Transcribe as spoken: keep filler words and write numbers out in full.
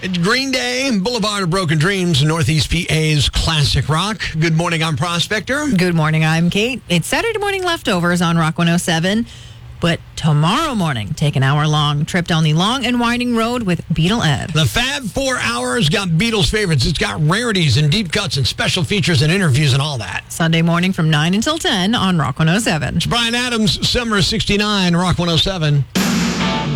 It's Green Day, Boulevard of Broken Dreams, Northeast P A's classic rock. Good morning, I'm Prospector. Good morning, I'm Kate. It's Saturday Morning Leftovers on Rock one oh seven. But tomorrow morning, take an hour-long trip down the long and winding road with Beatle Ed. The Fab Four Hours got Beatles favorites. It's got rarities and deep cuts and special features and interviews and all that. Sunday morning from nine until ten on Rock one oh seven. It's Brian Adams, Summer sixty-nine, Rock one oh seven.